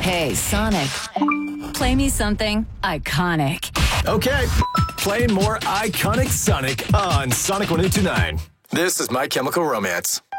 Hey, Sonic, play me something iconic. Okay, playing more iconic Sonic on Sonic 102.9. This is My Chemical Romance.